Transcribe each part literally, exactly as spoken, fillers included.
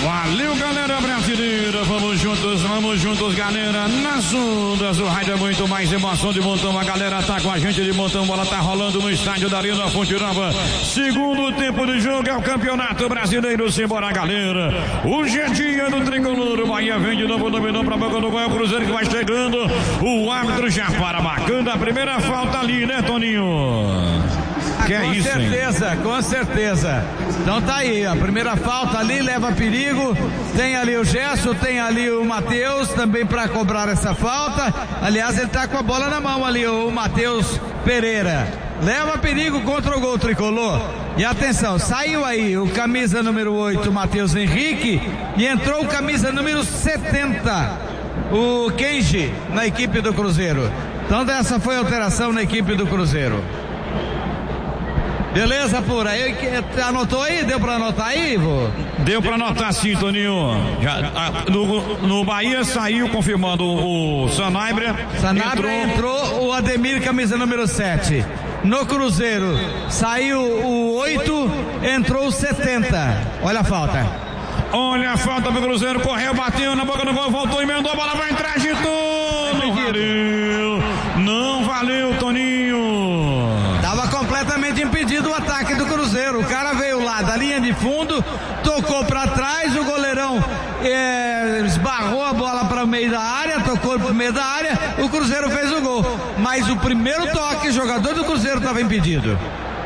Valeu, galera brasileira, vamos juntos, vamos juntos, galera, nas ondas, o rádio é muito mais emoção de montão, a galera tá com a gente de montão, bola tá rolando no estádio da Arena Fonte Nova, segundo tempo de jogo, é o Campeonato Brasileiro, simbora, galera, hoje é dia do tricolor, o Bahia vem de novo, dominou pra boca do gol, é o Cruzeiro que vai chegando, o árbitro já para, marcando a primeira falta ali, né, Toninho? Que é com isso, certeza, hein? Com certeza. Então tá aí, a primeira falta ali leva perigo. Tem ali o Gerson, tem ali o Matheus também para cobrar essa falta. Aliás, ele tá com a bola na mão ali, o Matheus Pereira. Leva perigo contra o gol tricolor. E atenção, saiu aí o camisa número oito, Matheus Henrique, e entrou o camisa número setenta, o Kenji, na equipe do Cruzeiro. Então dessa foi a alteração na equipe do Cruzeiro. Beleza, Pura? Aí, anotou aí? Deu pra anotar aí, Ivo? Deu pra anotar sim, Toninho. Já, a, no, no Bahia saiu confirmando o, o Sanabria. Sanabria entrou, entrou o Ademir, camisa número sete. No Cruzeiro saiu o oito, entrou o setenta. Olha a falta. Olha a falta pro Cruzeiro, correu, bateu na boca do gol, voltou, emendou, a bola vai entrar, agitou. Não valeu. Não valeu, Toninho. Tava completamente impedido o ataque do Cruzeiro. O cara veio lá da linha de fundo, tocou pra trás, o goleirão é, esbarrou a bola para o meio da área, tocou pro meio da área, o Cruzeiro fez o gol. Mas o primeiro toque, o jogador do Cruzeiro estava impedido.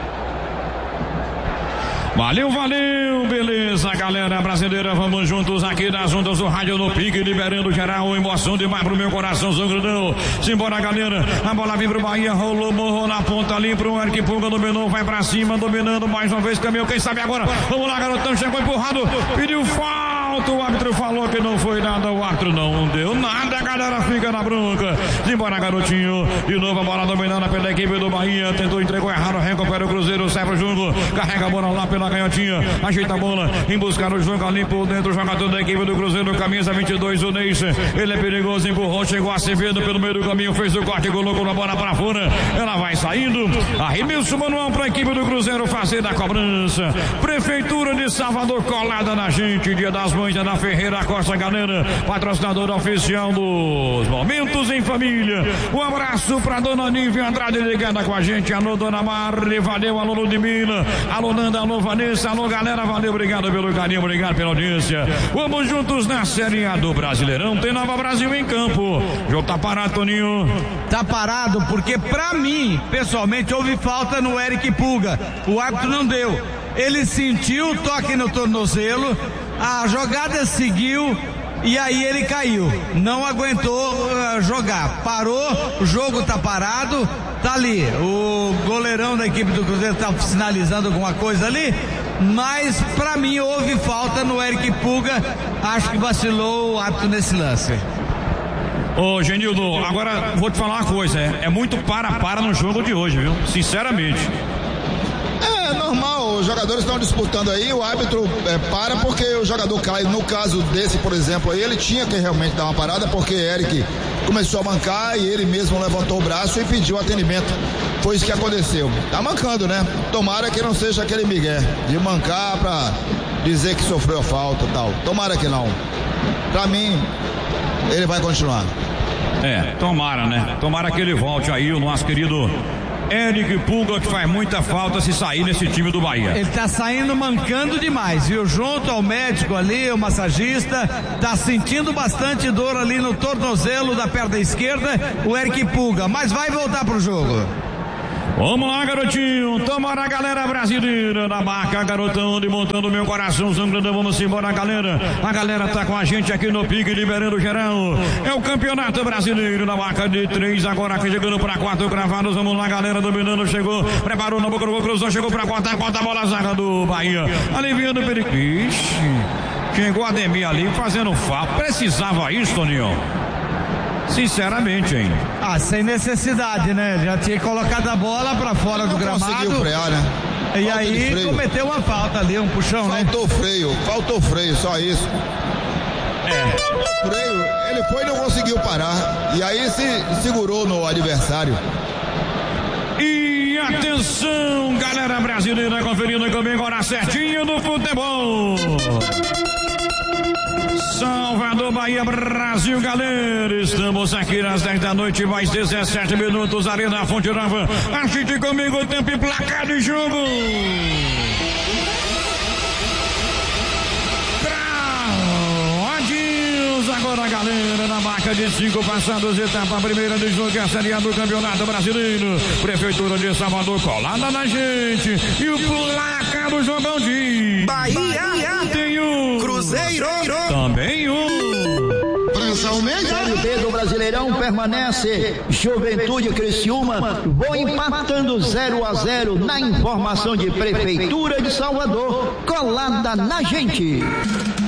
Valeu, valeu, beleza, galera brasileira, vamos juntos aqui nas ondas do rádio no pique, liberando geral, emoção demais pro meu coração, sangrudão. Simbora, galera, a bola vem pro Bahia, rolou, morrou na ponta ali pro Eric Puga, dominou, vai pra cima, dominando mais uma vez, caminhão, quem sabe agora, vamos lá, garotão, chegou empurrado, pediu falta, o árbitro falou que não foi nada, o árbitro não deu nada, a galera fica na bronca. Simbora, garotinho, de novo a bola dominada pela equipe do Bahia, tentou, entregou errado, recupera o Cruzeiro, sai pro jogo, carrega a bola lá pela canhotinha, ajeita a bola, em buscar o jogo ali por dentro, o jogador da equipe do Cruzeiro, camisa vinte e dois, o Neice, ele é perigoso, empurrou, chegou a Acevedo pelo meio do caminho, fez o corte, colocou a bola para fora, ela vai saindo, arremesso manual para a equipe do Cruzeiro fazer da cobrança. Prefeitura de Salvador colada na gente, Dia das Mães da Ferreira Costa, galera, patrocinadora oficial dos Momentos em Família. Um abraço para dona Nívia Andrade ligada com a gente, alô dona Marli, valeu, alô Ludmila, alô Nanda, alô Vanessa, alô galera, valeu, obrigado pelo carinho, obrigado pela audiência. Vamos juntos na Série A do Brasileirão, tem Nova Brasil em campo. O jogo tá parado, Toninho. Tá parado porque pra mim, pessoalmente, houve falta no Eric Puga, o árbitro não deu, ele sentiu o toque no tornozelo, a jogada seguiu e aí ele caiu, não aguentou uh, jogar, parou, o jogo tá parado, tá ali, o goleirão da equipe do Cruzeiro tá sinalizando alguma coisa ali, mas pra mim houve falta no Eric Puga, acho que vacilou o árbitro nesse lance. Ô Genildo, agora vou te falar uma coisa, é, é muito para-para no jogo de hoje, viu? Sinceramente. É normal, os jogadores estão disputando aí, o árbitro é, para porque o jogador cai. No caso desse, por exemplo, aí ele tinha que realmente dar uma parada porque Eric começou a mancar e ele mesmo levantou o braço e pediu atendimento. Foi isso que aconteceu. Tá mancando, né? Tomara que não seja aquele migué de mancar pra dizer que sofreu a falta e tal. Tomara que não. Pra mim, ele vai continuar. É, tomara, né? Tomara que ele volte aí, o nosso querido Eric Puga, que faz muita falta se sair nesse time do Bahia. Ele tá saindo mancando demais, viu? Junto ao médico ali, o massagista, tá sentindo bastante dor ali no tornozelo da perna esquerda, o Eric Puga, mas vai voltar pro jogo. Vamos lá, garotinho, tomara a galera brasileira na marca, garotão, de montando meu coração, sangrando, vamos embora, galera. A galera tá com a gente aqui no pique, liberando geral. É o Campeonato Brasileiro na marca de três, agora aqui chegando pra quatro cravados, vamos lá, galera, dominando, chegou, preparou na boca do gol, cruzou, chegou pra quarta, quarta a bola, zaga do Bahia, aliviando o perigo. Ixi, chegou a Ademir ali fazendo falta, precisava isso, Toninho? Sinceramente, hein? Ah, sem necessidade, né? Já tinha colocado a bola pra fora do gramado. Conseguiu frear, né? E Falta aí cometeu uma falta ali, um puxão, faltou né? Faltou freio, faltou freio, só isso. É. Freio, ele foi e não conseguiu parar. E aí se segurou no adversário. E atenção, galera brasileira, conferindo também agora certinho do futebol. Salvador, Bahia, Brasil, galera. Estamos aqui às dez da noite, mais dezessete minutos, Arena Fonte Nova. Assiste comigo, tempo e placar de jogo. Agora, galera, na marca de cinco passados, etapa primeira de jogo, a Série A do Campeonato Brasileiro. Prefeitura de Salvador colada na gente. E o placar do jogão de Bahia, Bahia tem um Cruzeiro, também um Série B do Brasileirão permanece. Juventude e Criciúma vão empatando zero a zero na informação de Prefeitura de Salvador, colada na gente.